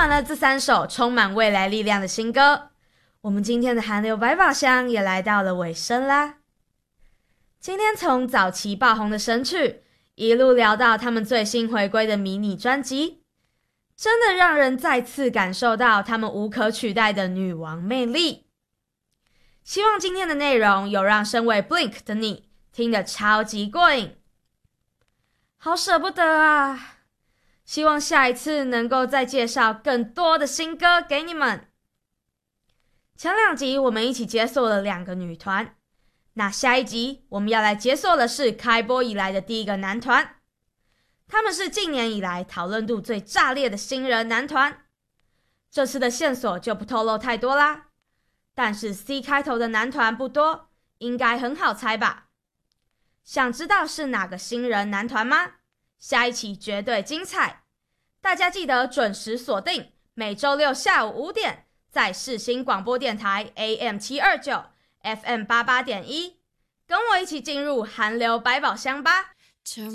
完了这3首充满未来力量的新歌，我们今天的韩流百宝箱也来到了尾声啦。今天从早期爆红的神曲，一路聊到他们最新回归的迷你专辑，真的让人再次感受到他们无可取代的女王魅力。希望今天的内容有让身为 Blink 的你听得超级过瘾。好舍不得啊，希望下一次能够再介绍更多的新歌给你们。前2集我们一起解锁了2个女团，那下一集我们要来解锁的是开播以来的第一个男团，他们是近年以来讨论度最炸裂的新人男团。这次的线索就不透露太多啦，但是 C 开头的男团不多，应该很好猜吧？想知道是哪个新人男团吗？下一期绝对精彩，大家记得准时锁定，每周六下午5点，在世新广播电台 AM729 FM88.1，跟我一起进入韩流百宝箱吧。